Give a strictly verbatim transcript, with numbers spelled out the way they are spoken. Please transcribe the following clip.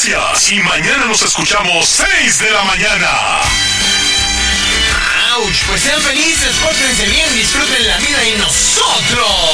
Gracias y mañana nos escuchamos seis de la mañana. ¡Auch! Pues sean felices, pórtense bien, disfruten la vida y nosotros